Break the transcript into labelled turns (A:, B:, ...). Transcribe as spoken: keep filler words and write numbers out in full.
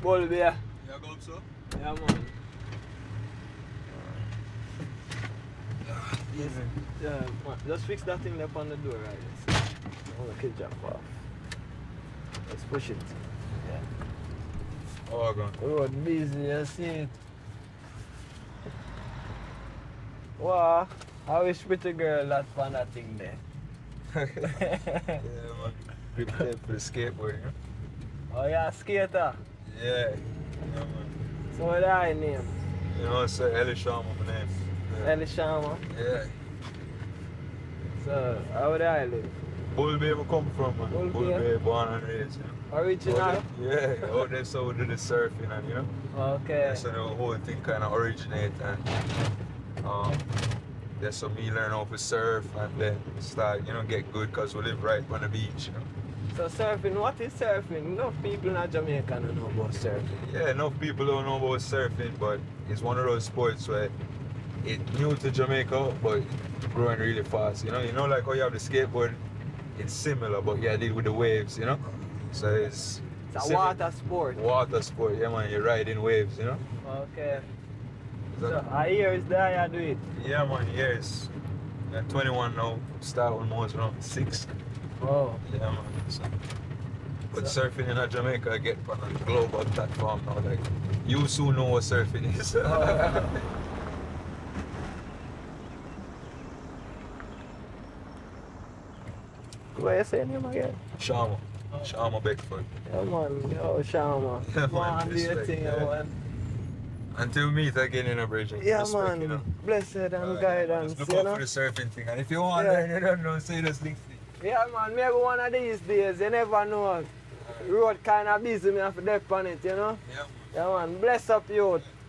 A: Bulby. Yeah,
B: You go up, so?
A: yeah man.
B: Easy.
A: Yeah, man. Just fix that thing up on the door right there. I'm gonna kill jump off. Let's push it. Yeah.
B: Oh, go.
A: Road busy, you see it. Wow, I wish pretty girl that on that thing there.
B: Yeah, man. Grip tape for the skateboard, you know?
A: Oh yeah, skater.
B: Yeah. Yeah, man.
A: So what I name?
B: You know, it's uh, Ellie Sharma, my name. Yeah.
A: Ellie Sharma.
B: Yeah.
A: So how would I live?
B: Bull Bay I come from, man.
A: Bull
B: Bull
A: Bay.
B: Bay, born and raised, you know?
A: Original?
B: Out there- yeah, out there so we do the surfing and, you know?
A: Okay.
B: That's how the whole thing kind of originate and um, that's how me learn how to surf and then start, you know, get good because we live right on the beach, you know?
A: So surfing, what is surfing? Enough people in Jamaica don't know about surfing.
B: Yeah, enough people don't know about surfing, but it's one of those sports where it's new to Jamaica, but growing really fast. You know, you know, like how you have the skateboard, it's similar, but you deal with the waves. You know, so it's
A: It's a
B: similar-
A: water sport.
B: Water sport, yeah, man. You're riding waves. You know.
A: Okay.
B: So,
A: So I hear is there you do it.
B: yeah, man. Yes. I'm twenty-one now. Start almost around six.
A: Oh.
B: Yeah, man. So, but
A: So-
B: surfing in Jamaica, I get on a global platform now. Like, you soon know what surfing is.
A: Oh. What you saying him again?
B: Sharma. Sharma Beckford.
A: Yeah man, yo Shama.
B: Yeah,
A: Go
B: man,
A: on do your
B: respect,
A: thing,
B: yeah.
A: man.
B: Until we meet again in a bridge.
A: Yeah
B: respect,
A: man,
B: you know.
A: blessed and
B: Alright,
A: guidance,
B: just
A: you
B: look
A: know?
B: out for the surfing thing. And if you want
A: Yeah.
B: learn, you don't know, say this link thing.
A: Yeah man, maybe one of these days, you never know. Road kinda busy, me have to dip on it, you know?
B: Yeah.
A: Yeah man, bless up youth.